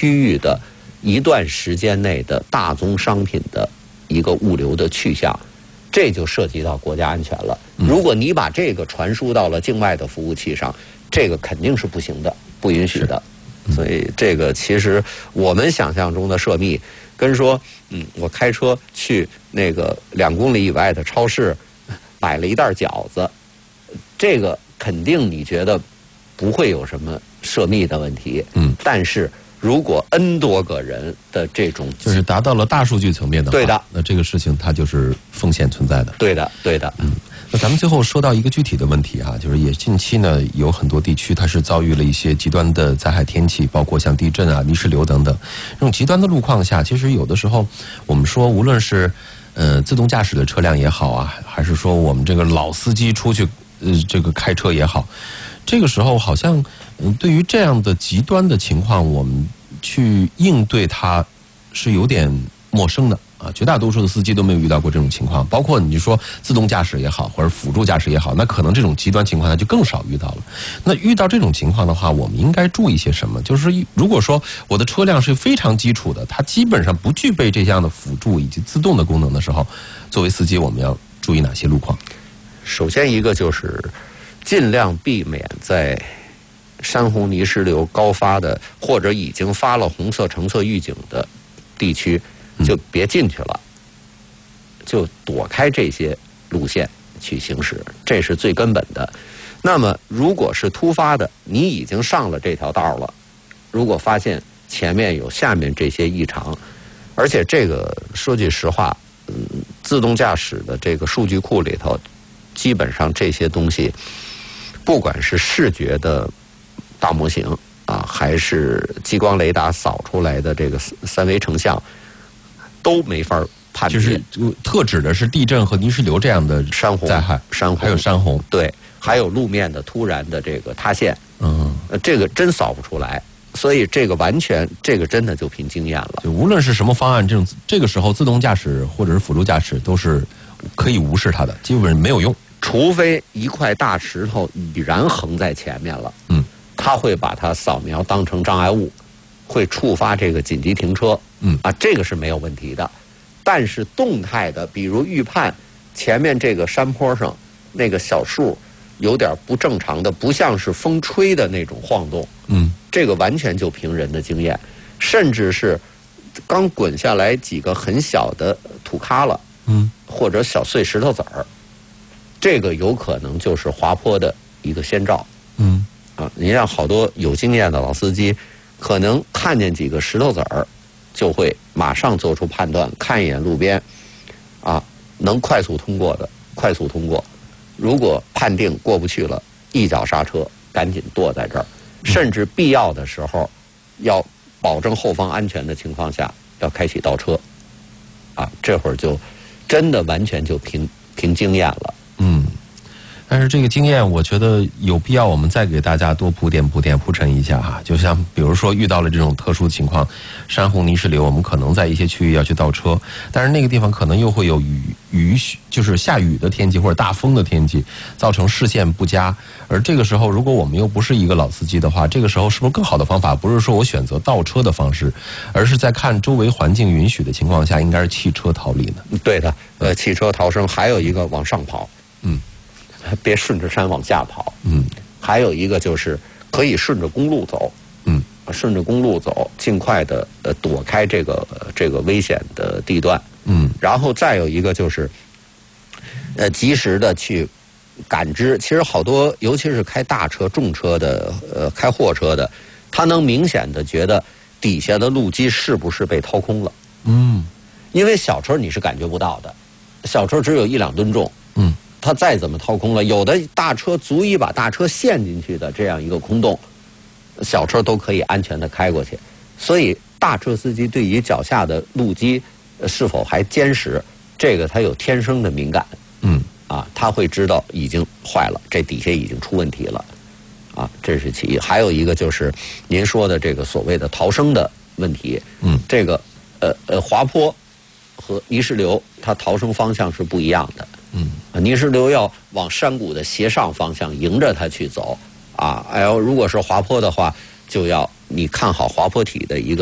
区域的一段时间内的大宗商品的一个物流的去向，这就涉及到国家安全了。如果你把这个传输到了境外的服务器上，这个肯定是不行的，不允许的。所以这个其实我们想象中的涉密，跟说我开车去那个2公里以外的超市买了一袋饺子，这个肯定你觉得不会有什么涉密的问题。但是如果 N 多个人的这种， 就是达到了大数据层面的话， 对的， 那这个事情它就是风险存在的。 对的，对的。 那咱们最后说到一个具体的问题哈，就是也近期呢有很多地区它是遭遇了一些极端的灾害天气，包括像地震啊、泥石流等等。这种极端的路况下，其实有的时候我们说，无论是自动驾驶的车辆也好啊，还是说我们这个老司机出去这个开车也好，这个时候好像对于这样的极端的情况，我们去应对它是有点陌生的啊。绝大多数的司机都没有遇到过这种情况，包括你说自动驾驶也好，或者辅助驾驶也好，那可能这种极端情况它就更少遇到了。那遇到这种情况的话，我们应该注意些什么？就是如果说我的车辆是非常基础的，它基本上不具备这样的辅助以及自动的功能的时候，作为司机我们要注意哪些路况？ 首先一个就是尽量避免在山洪泥石流高发的或者已经发了红色橙色预警的地区就别进去了，就躲开这些路线去行驶，这是最根本的。那么如果是突发的，你已经上了这条道了，如果发现前面有下面这些异常，而且这个说句实话，自动驾驶的这个数据库里头基本上这些东西，不管是视觉的大模型啊，还是激光雷达扫出来的这个3维成像，都没法判别。 就是特指的是地震和泥石流这样的山洪灾害，还有山洪， 对，还有路面的突然的这个塌陷，这个真扫不出来。所以这个完全，这个真的就凭经验了。 就无论是什么方案，这个时候自动驾驶或者是辅助驾驶都是可以无视它的，基本上没有用。 除非一块大石头已然横在前面了，它会把它扫描当成障碍物，会触发这个紧急停车，这个是没有问题的。但是动态的，比如预判前面这个山坡上那个小树有点不正常的，不像是风吹的那种晃动，这个完全就凭人的经验，甚至是刚滚下来几个很小的土咖了，或者小碎石头子儿，这个有可能就是滑坡的一个先兆。你让好多有经验的老司机，可能看见几个石头子儿，就会马上做出判断，看一眼路边，能快速通过的快速通过，如果判定过不去了，一脚刹车，赶紧跺在这儿，甚至必要的时候，要保证后方安全的情况下，要开启倒车，这会儿就真的完全就凭经验了。 但是这个经验，我觉得有必要我们再给大家多铺陈一下哈。就像比如说遇到了这种特殊情况，山洪泥石流，我们可能在一些区域要去倒车，但是那个地方可能又会有就是下雨的天气或者大风的天气，造成视线不佳。而这个时候，如果我们又不是一个老司机的话，这个时候是不是更好的方法不是说我选择倒车的方式，而是在看周围环境允许的情况下，应该是弃车逃离呢？对的，弃车逃生，还有一个往上跑，别顺着山往下跑，还有一个就是可以顺着公路走，顺着公路走，尽快的躲开这个危险的地段，然后再有一个就是及时的去感知。其实好多，尤其是开大车、重车的，开货车的，他能明显的觉得底下的路基是不是被掏空了，因为小车你是感觉不到的，小车只有1-2吨重，它再怎么掏空了，有的大车足以把大车陷进去的这样一个空洞，小车都可以安全的开过去。所以大车司机对于脚下的路基是否还坚实，这个他有天生的敏感，他会知道已经坏了，这底下已经出问题了，这是其一。还有一个就是您说的这个所谓的逃生的问题，这个滑坡和泥石流它逃生方向是不一样的。泥石流要往山谷的斜上方向迎着它去走，如果是滑坡的话，就要你看好滑坡体的一个